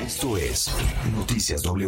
Esto es Noticias W.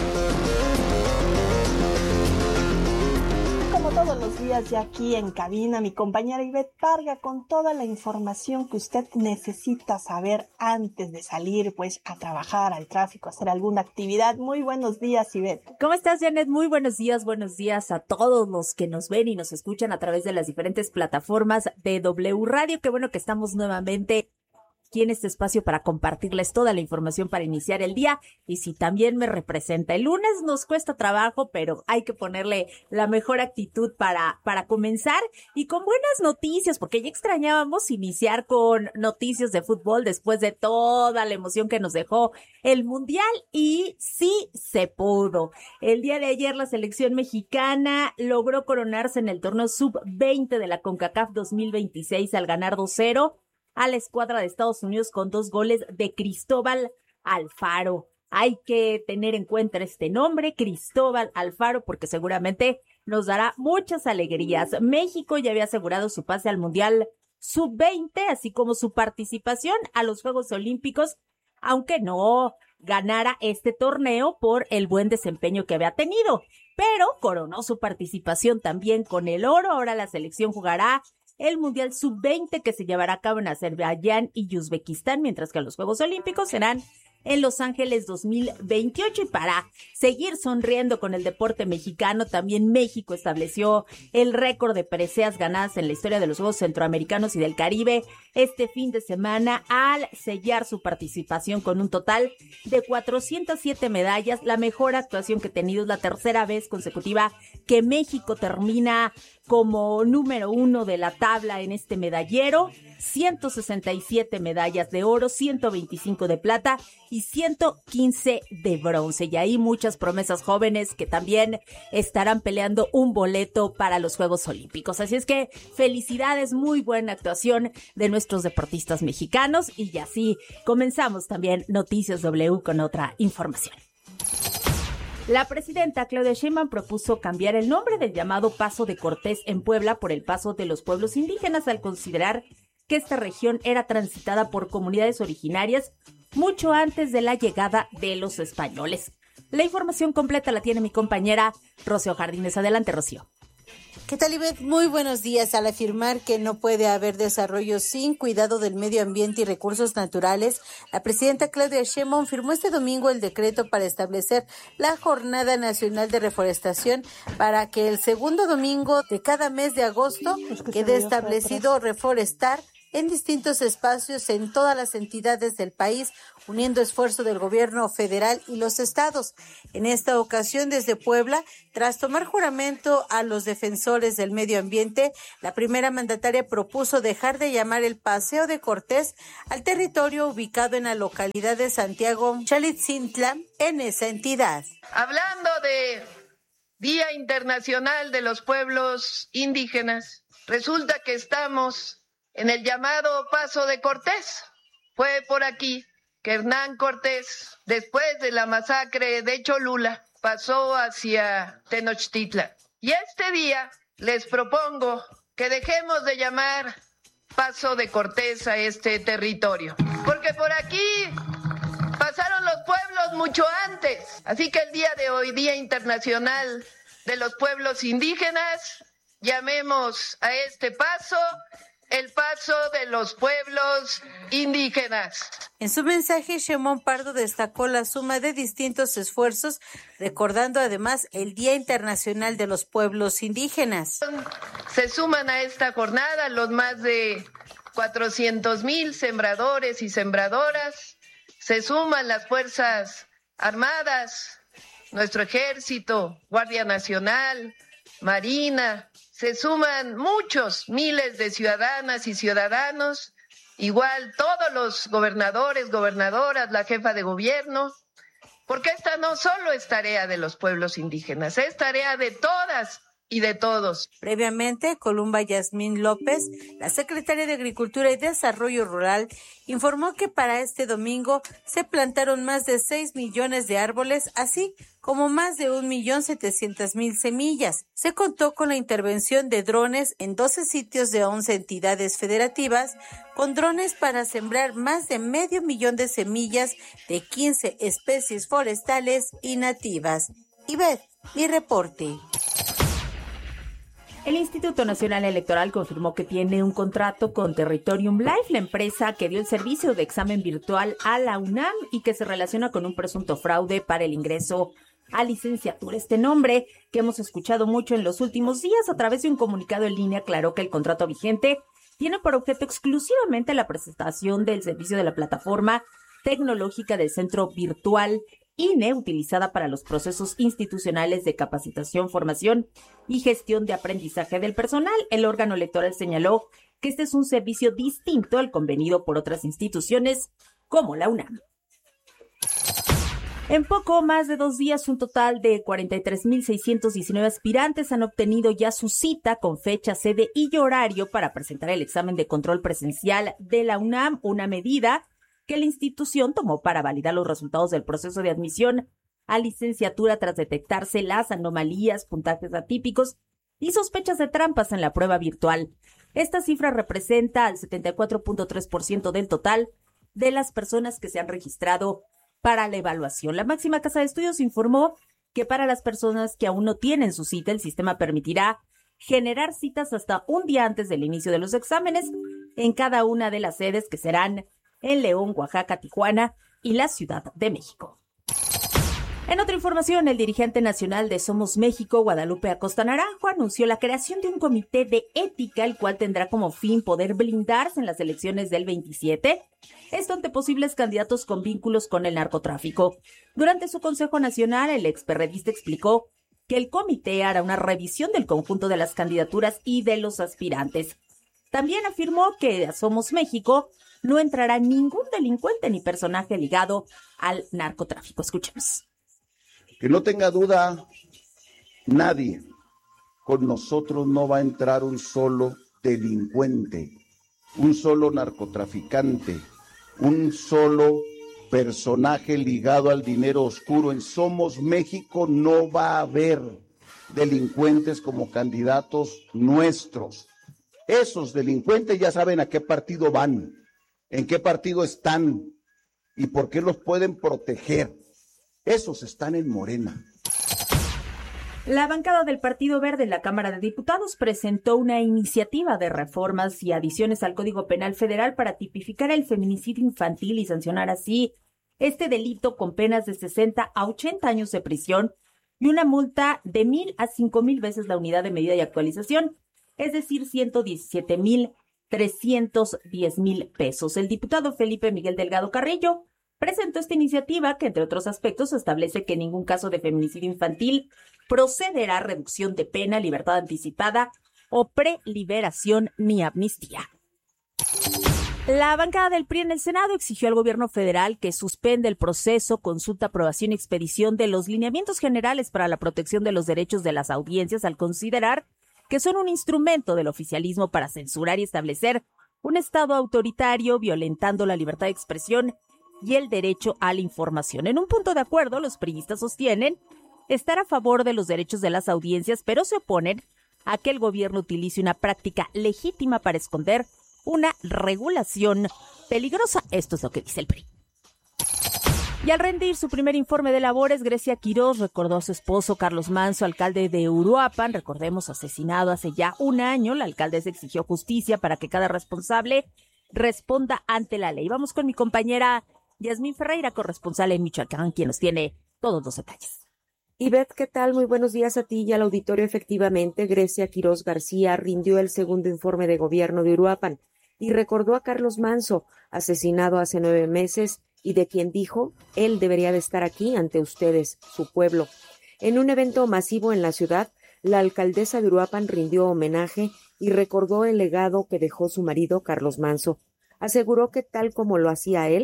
Como todos los días, ya aquí en cabina, mi compañera Ivette Parga con toda la información que usted necesita saber antes de salir, pues, a trabajar, al tráfico, a hacer alguna actividad. Muy buenos días, Ivette. ¿Cómo estás, Janet? Muy buenos días a todos los que nos ven y nos escuchan a través de las diferentes plataformas de W Radio. Qué bueno que estamos nuevamente aquí en este espacio para compartirles toda la información para iniciar el día. Y si también me representa, el lunes nos cuesta trabajo, pero hay que ponerle la mejor actitud para comenzar y con buenas noticias, porque ya extrañábamos iniciar con noticias de fútbol después de toda la emoción que nos dejó el Mundial, y sí se pudo. El día de ayer la selección mexicana logró coronarse en el torneo sub-20 de la CONCACAF 2026 al ganar 2-0 a la escuadra de Estados Unidos con 2 goles de Cristóbal Alfaro. Hay que tener en cuenta este nombre, Cristóbal Alfaro, porque seguramente nos dará muchas alegrías. México ya había asegurado su pase al Mundial Sub-20, así como su participación a los Juegos Olímpicos, aunque no ganara este torneo por el buen desempeño que había tenido. Pero coronó su participación también con el oro. Ahora la selección jugará el Mundial Sub-20 que se llevará a cabo en Azerbaiyán y Uzbekistán, mientras que los Juegos Olímpicos serán en Los Ángeles 2028. Y para seguir sonriendo con el deporte mexicano, también México estableció el récord de preseas ganadas en la historia de los Juegos Centroamericanos y del Caribe este fin de semana al sellar su participación con un total de 407 medallas, la mejor actuación que ha tenido. Es la tercera vez consecutiva que México termina como número 1 de la tabla en este medallero. 167 medallas de oro, 125 de plata y 115 de bronce. Y ahí muchas promesas jóvenes que también estarán peleando un boleto para los Juegos Olímpicos. Así es que felicidades, muy buena actuación de nuestros deportistas mexicanos. Y así comenzamos también Noticias W con otra información. La presidenta Claudia Sheinbaum propuso cambiar el nombre del llamado Paso de Cortés en Puebla por el Paso de los Pueblos Indígenas, al considerar que esta región era transitada por comunidades originarias mucho antes de la llegada de los españoles. La información completa la tiene mi compañera Rocío Jardines. Adelante, Rocío. ¿Qué tal, Ivette? Muy buenos días. Al afirmar que no puede haber desarrollo sin cuidado del medio ambiente y recursos naturales, la presidenta Claudia Sheinbaum firmó este domingo el decreto para establecer la Jornada Nacional de Reforestación para que el segundo domingo de cada mes de agosto quede establecido reforestar en distintos espacios en todas las entidades del país, uniendo esfuerzo del gobierno federal y los estados. En esta ocasión, desde Puebla, tras tomar juramento a los defensores del medio ambiente, la primera mandataria propuso dejar de llamar el Paseo de Cortés al territorio ubicado en la localidad de Santiago Xalitzintla, en esa entidad. Hablando de Día Internacional de los Pueblos Indígenas, resulta que estamos en el llamado Paso de Cortés. Fue por aquí que Hernán Cortés, después de la masacre de Cholula, pasó hacia Tenochtitlan. Y este día les propongo que dejemos de llamar Paso de Cortés a este territorio, porque por aquí pasaron los pueblos mucho antes. Así que el día de hoy, Día Internacional de los Pueblos Indígenas, llamemos a este paso el Paso de los Pueblos Indígenas. En su mensaje, Sheinbaum Pardo destacó la suma de distintos esfuerzos, recordando además el Día Internacional de los Pueblos Indígenas. Se suman a esta jornada los más de 400,000 sembradores y sembradoras, se suman las Fuerzas Armadas, nuestro Ejército, Guardia Nacional, Marina, se suman muchos miles de ciudadanas y ciudadanos, igual todos los gobernadores, gobernadoras, la jefa de gobierno, porque esta no solo es tarea de los pueblos indígenas, es tarea de todas y de todos. Previamente, Columba Yasmín López, la secretaria de Agricultura y Desarrollo Rural, informó que para este domingo se plantaron más de 6 millones de árboles, así como más de 1.700.000 semillas. Se contó con la intervención de drones en 12 sitios de 11 entidades federativas, con drones para sembrar más de 500.000 de semillas de 15 especies forestales y nativas. Ivette, mi reporte. El Instituto Nacional Electoral confirmó que tiene un contrato con Territorium Life, la empresa que dio el servicio de examen virtual a la UNAM y que se relaciona con un presunto fraude para el ingreso a licenciatura. Este nombre, que hemos escuchado mucho en los últimos días, a través de un comunicado en línea aclaró que el contrato vigente tiene por objeto exclusivamente la prestación del servicio de la plataforma tecnológica del Centro Virtual INE, utilizada para los procesos institucionales de capacitación, formación y gestión de aprendizaje del personal. El órgano electoral señaló que este es un servicio distinto al convenido por otras instituciones como la UNAM. En poco más de 2 días, un total de 43.619 aspirantes han obtenido ya su cita con fecha, sede y horario para presentar el examen de control presencial de la UNAM, una medida que la institución tomó para validar los resultados del proceso de admisión a licenciatura tras detectarse las anomalías, puntajes atípicos y sospechas de trampas en la prueba virtual. Esta cifra representa al 74.3% del total de las personas que se han registrado para la evaluación. La máxima casa de estudios informó que para las personas que aún no tienen su cita, el sistema permitirá generar citas hasta un día antes del inicio de los exámenes en cada una de las sedes que serán en León, Oaxaca, Tijuana y la Ciudad de México. En otra información, el dirigente nacional de Somos México, Guadalupe Acosta Naranjo, anunció la creación de un comité de ética, el cual tendrá como fin poder blindarse en las elecciones del 27, esto ante posibles candidatos con vínculos con el narcotráfico. Durante su Consejo Nacional, el experredista explicó que el comité hará una revisión del conjunto de las candidaturas y de los aspirantes. También afirmó que a Somos México no entrará ningún delincuente ni personaje ligado al narcotráfico. Escuchemos. Que no tenga duda nadie, con nosotros no va a entrar un solo delincuente, un solo narcotraficante, un solo personaje ligado al dinero oscuro. En Somos México no va a haber delincuentes como candidatos nuestros. Esos delincuentes ya saben a qué partido van, en qué partido están y por qué los pueden proteger. Esos están en Morena. La bancada del Partido Verde en la Cámara de Diputados presentó una iniciativa de reformas y adiciones al Código Penal Federal para tipificar el feminicidio infantil y sancionar así este delito con penas de 60 a 80 años de prisión y una multa de 1,000 a 5,000 veces la unidad de medida y actualización, es decir, 117,310,000 pesos. El diputado Felipe Miguel Delgado Carrillo presentó esta iniciativa que, entre otros aspectos, establece que en ningún caso de feminicidio infantil procederá reducción de pena, libertad anticipada o preliberación ni amnistía. La bancada del PRI en el Senado exigió al gobierno federal que suspenda el proceso, consulta, aprobación y expedición de los lineamientos generales para la protección de los derechos de las audiencias, al considerar que son un instrumento del oficialismo para censurar y establecer un Estado autoritario, violentando la libertad de expresión y el derecho a la información. En un punto de acuerdo, los priistas sostienen estar a favor de los derechos de las audiencias, pero se oponen a que el gobierno utilice una práctica legítima para esconder una regulación peligrosa. Esto es lo que dice el PRI. Y al rendir su primer informe de labores, Grecia Quirós recordó a su esposo Carlos Manso, alcalde de Uruapan, recordemos, asesinado hace ya un año. La alcaldesa exigió justicia para que cada responsable responda ante la ley. Vamos con mi compañera Yasmín Ferreira, corresponsal en Michoacán, quien nos tiene todos los detalles. Ivette, ¿qué tal? Muy buenos días a ti y al auditorio. Efectivamente, Grecia Quirós García rindió el segundo informe de gobierno de Uruapan y recordó a Carlos Manso, asesinado hace 9 meses, y de quien dijo, él debería de estar aquí ante ustedes, su pueblo. En un evento masivo en la ciudad, la alcaldesa de Uruapan rindió homenaje y recordó el legado que dejó su marido, Carlos Manso. Aseguró que tal como lo hacía él,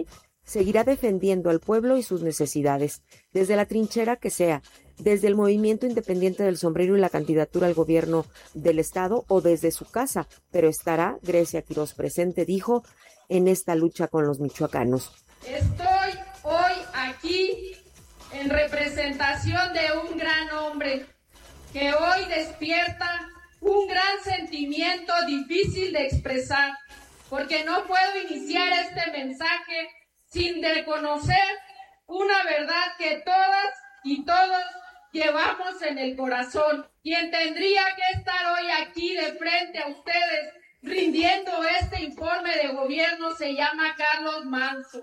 seguirá defendiendo al pueblo y sus necesidades, desde la trinchera que sea, desde el movimiento independiente del sombrero y la candidatura al gobierno del estado o desde su casa, pero estará Grecia Quirós presente, dijo, en esta lucha con los michoacanos. Estoy hoy aquí en representación de un gran hombre que hoy despierta un gran sentimiento difícil de expresar, porque no puedo iniciar este mensaje sin reconocer una verdad que todas y todos llevamos en el corazón. Quien tendría que estar hoy aquí de frente a ustedes rindiendo este informe de gobierno se llama Carlos Manso.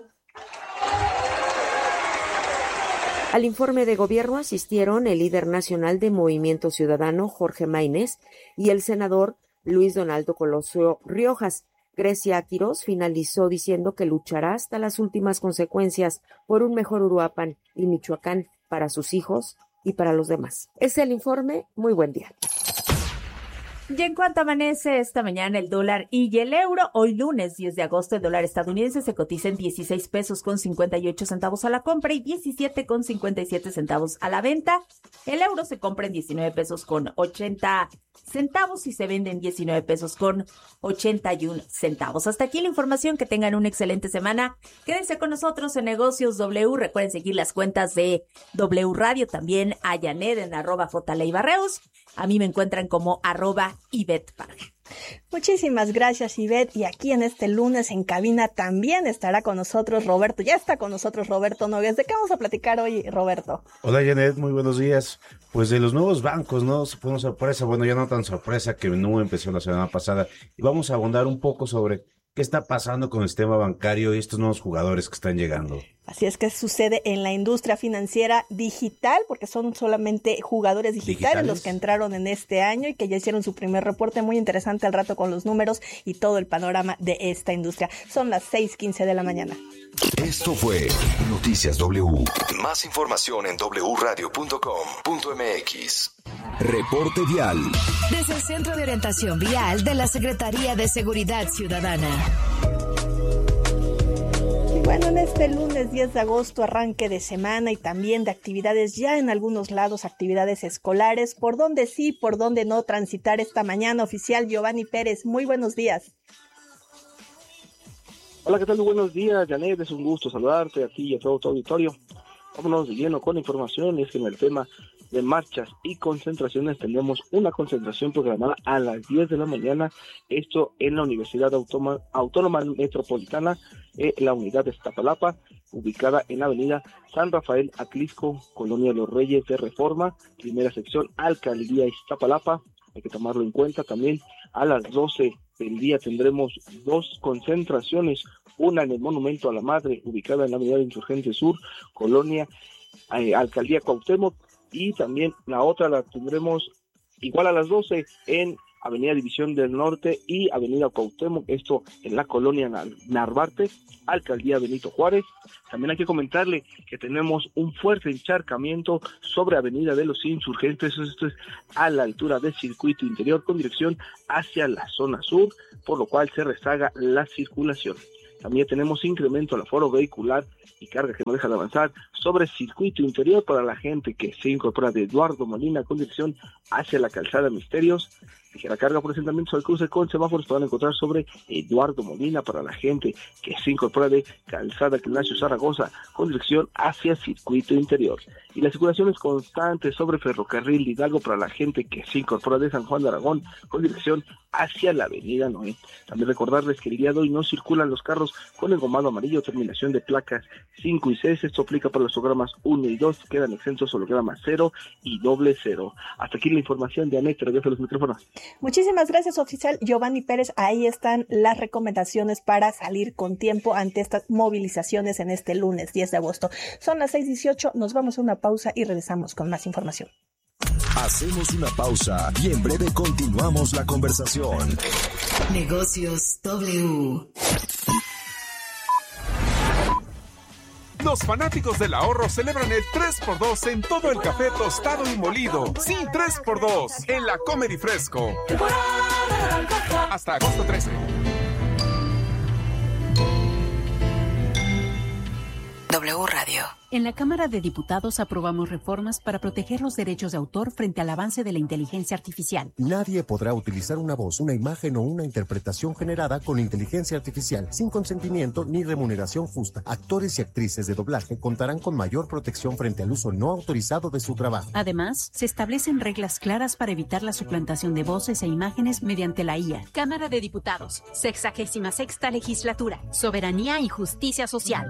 Al informe de gobierno asistieron el líder nacional de Movimiento Ciudadano, Jorge Maínez, y el senador Luis Donaldo Colosio Riojas. Grecia Quirós finalizó diciendo que luchará hasta las últimas consecuencias por un mejor Uruapan y Michoacán para sus hijos y para los demás. Es el informe. Muy buen día. Y en cuanto amanece esta mañana el dólar y el euro, hoy lunes 10 de agosto el dólar estadounidense se cotiza en 16 pesos con 58 centavos a la compra y 17 con 57 centavos a la venta. El euro se compra en 19 pesos con 80 centavos y se vende en 19 pesos con 81 centavos. Hasta aquí la información, que tengan una excelente semana. Quédense con nosotros en Negocios W. Recuerden seguir las cuentas de W Radio, también a Janet en @JLeibarreus. A mí me encuentran como @Ivette Parga. Muchísimas gracias, Ivette. Y aquí en este lunes en cabina también estará con nosotros Roberto. Ya está con nosotros Roberto Nogués. ¿De qué vamos a platicar hoy, Roberto? Hola, Janet, muy buenos días. Pues de los nuevos bancos, ¿no? Fue una sorpresa, bueno, ya no tan sorpresa, que no empezó la semana pasada. Y vamos a abundar un poco sobre qué está pasando con el sistema bancario y estos nuevos jugadores que están llegando. Así es que sucede en la industria financiera digital, porque son solamente jugadores digitales los que entraron en este año y que ya hicieron su primer reporte. Muy interesante al rato con los números y todo el panorama de esta industria. Son las 6:15 de la mañana. Esto fue Noticias W. Más información en wradio.com.mx. Reporte vial. Desde el Centro de Orientación Vial de la Secretaría de Seguridad Ciudadana. Bueno, en este lunes 10 de agosto, arranque de semana y también de actividades ya en algunos lados, actividades escolares. ¿Por dónde sí, por dónde no transitar esta mañana? Oficial Giovanni Pérez, muy buenos días. Hola, ¿qué tal? Muy buenos días, Janet. Es un gusto saludarte a ti y a todo tu auditorio. Vámonos de lleno con la información. Y es que en el tema de marchas y concentraciones tenemos una concentración programada a las 10 de la mañana, esto en la Universidad Autónoma Metropolitana, la unidad de Iztapalapa, ubicada en la avenida San Rafael Atlisco, Colonia Los Reyes de Reforma, primera sección, Alcaldía Iztapalapa. Hay que tomarlo en cuenta. También a las 12 del día tendremos dos concentraciones, una en el Monumento a la Madre, ubicada en la avenida Insurgente Sur, Colonia Alcaldía Cuauhtémoc, y también la otra la tendremos igual a las 12 en Avenida División del Norte y Avenida Cuauhtémoc, esto en la Colonia Narvarte, Alcaldía Benito Juárez. También hay que comentarle que tenemos un fuerte encharcamiento sobre Avenida de los Insurgentes, esto es a la altura del circuito interior con dirección hacia la zona sur, por lo cual se rezaga la circulación. También tenemos incremento al aforo vehicular y carga que no deja de avanzar sobre el circuito interior para la gente que se incorpora de Eduardo Molina con dirección hacia la calzada Misterios. Ligera carga por asentamientos al cruce con semáforos podrán encontrar sobre Eduardo Molina para la gente que se incorpora de calzada Ignacio Zaragoza con dirección hacia circuito interior. Y la circulación es constante sobre Ferrocarril Hidalgo para la gente que se incorpora de San Juan de Aragón con dirección hacia la avenida Noé. También recordarles que el día de hoy no circulan los carros con el gomado amarillo, terminación de placas 5 y 6. Esto aplica para los programas 1 y 2, quedan exentos hologramas 0 y 00. Hasta aquí la información de Anet, regreso a los micrófonos. Muchísimas gracias, oficial Giovanni Pérez. Ahí están las recomendaciones para salir con tiempo ante estas movilizaciones en este lunes 10 de agosto. Son las 6:18, nos vamos a una pausa y regresamos con más información. Hacemos una pausa y en breve continuamos la conversación. Negocios W. Los fanáticos del ahorro celebran el 3x2 en todo el café tostado y molido. Sí, 3x2 en la Comer y Fresco. Hasta agosto 13. W Radio. En la Cámara de Diputados aprobamos reformas para proteger los derechos de autor frente al avance de la inteligencia artificial. Nadie podrá utilizar una voz, una imagen o una interpretación generada con inteligencia artificial sin consentimiento ni remuneración justa. Actores y actrices de doblaje contarán con mayor protección frente al uso no autorizado de su trabajo. Además, se establecen reglas claras para evitar la suplantación de voces e imágenes mediante la IA. Cámara de Diputados, 66ª Legislatura, Soberanía y Justicia Social.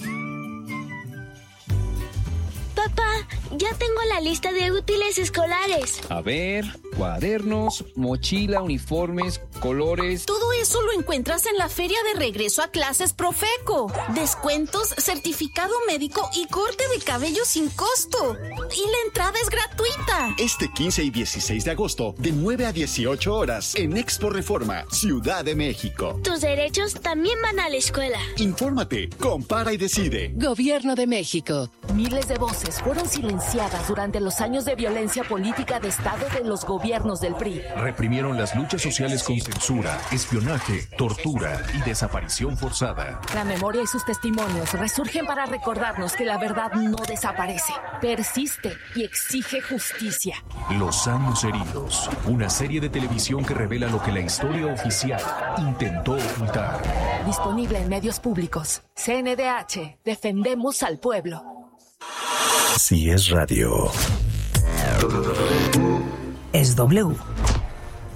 Papá, ya tengo la lista de útiles escolares. A ver, cuadernos, mochila, uniformes, colores. Todo eso lo encuentras en la feria de regreso a clases Profeco. Descuentos, certificado médico y corte de cabello sin costo. Y la entrada es gratuita. Este 15 y 16 de agosto, de 9 a 18 horas, en Expo Reforma, Ciudad de México. Tus derechos también van a la escuela. Infórmate, compara y decide. Gobierno de México. Miles de voces fueron silenciadas durante los años de violencia política de Estado de los gobiernos del PRI. Reprimieron las luchas sociales con censura, espionaje, tortura y desaparición forzada. La memoria y sus testimonios resurgen para recordarnos que la verdad no desaparece, persiste y exige justicia. Los años heridos, una serie de televisión que revela lo que la historia oficial intentó ocultar. Disponible en medios públicos. CNDH, defendemos al pueblo. Si es radio, es W.